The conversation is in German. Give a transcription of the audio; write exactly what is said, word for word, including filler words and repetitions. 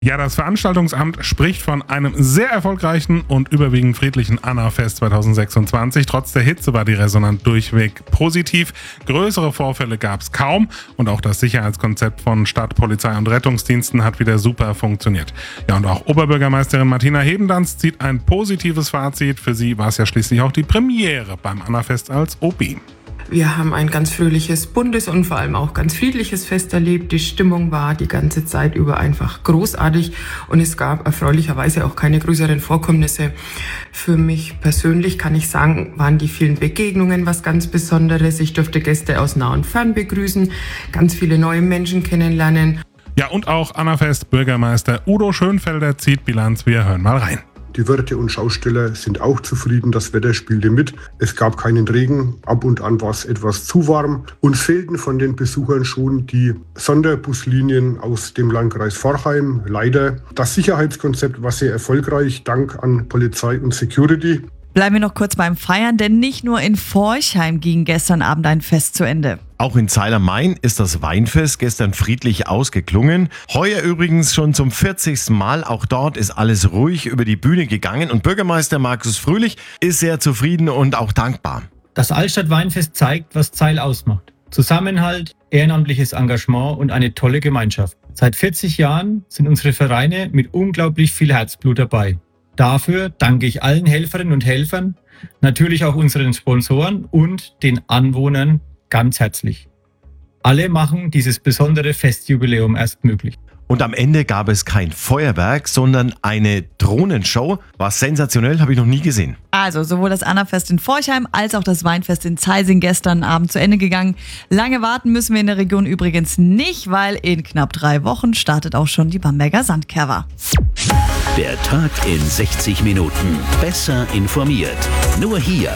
Ja, das Veranstaltungsamt spricht von einem sehr erfolgreichen und überwiegend friedlichen Annafest zwanzig sechsundzwanzig. Trotz der Hitze war die Resonanz durchweg positiv. Größere Vorfälle gab es kaum und auch das Sicherheitskonzept von Stadt, Polizei und Rettungsdiensten hat wieder super funktioniert. Ja, und auch Oberbürgermeisterin Martina Hebendanz zieht ein positives Fazit. Für sie war es ja schließlich auch die Premiere beim Annafest als O B. Wir haben ein ganz fröhliches, buntes und vor allem auch ganz friedliches Fest erlebt. Die Stimmung war die ganze Zeit über einfach großartig und es gab erfreulicherweise auch keine größeren Vorkommnisse. Für mich persönlich kann ich sagen, waren die vielen Begegnungen was ganz Besonderes. Ich durfte Gäste aus nah und fern begrüßen, ganz viele neue Menschen kennenlernen. Ja, und auch Annafest-Bürgermeister Udo Schönfelder zieht Bilanz. Wir hören mal rein. Die Wirte und Schausteller sind auch zufrieden, das Wetter spielte mit. Es gab keinen Regen, ab und an war es etwas zu warm. Uns fehlten von den Besuchern schon die Sonderbuslinien aus dem Landkreis Forchheim. Leider. Das Sicherheitskonzept war sehr erfolgreich, dank an Polizei und Security. Bleiben wir noch kurz beim Feiern, denn nicht nur in Forchheim ging gestern Abend ein Fest zu Ende. Auch in Zeil am Main ist das Weinfest gestern friedlich ausgeklungen. Heuer übrigens schon zum vierzigsten Mal. Auch dort ist alles ruhig über die Bühne gegangen und Bürgermeister Markus Fröhlich ist sehr zufrieden und auch dankbar. Das Altstadt-Weinfest zeigt, was Zeil ausmacht. Zusammenhalt, ehrenamtliches Engagement und eine tolle Gemeinschaft. Seit vierzig Jahren sind unsere Vereine mit unglaublich viel Herzblut dabei. Dafür danke ich allen Helferinnen und Helfern, natürlich auch unseren Sponsoren und den Anwohnern ganz herzlich. Alle machen dieses besondere Festjubiläum erst möglich. Und am Ende gab es kein Feuerwerk, sondern eine Drohnenshow. War sensationell, habe ich noch nie gesehen. Also sowohl das Annafest in Forchheim als auch das Weinfest in Zeil sind gestern Abend zu Ende gegangen. Lange warten müssen wir in der Region übrigens nicht, weil in knapp drei Wochen startet auch schon die Bamberger Sandkerwa. Der Tag in sechzig Minuten. Besser informiert. Nur hier